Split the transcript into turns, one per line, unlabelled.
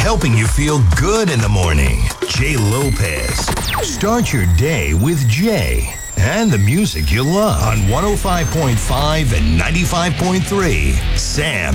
helping you feel good in the morning. Jay Lopez. Start your day with Jay and the music you love on 105.5 and 95.3 Sam